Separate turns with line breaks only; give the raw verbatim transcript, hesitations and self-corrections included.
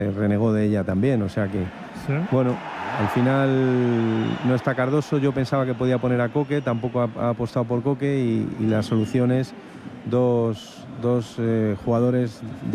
renegó de ella también, o sea que,
¿Sí?
bueno, al final no está Cardoso. Yo pensaba que podía poner a Coque, tampoco ha, ha apostado por Coque, y, y la solución es dos, dos eh, jugadores de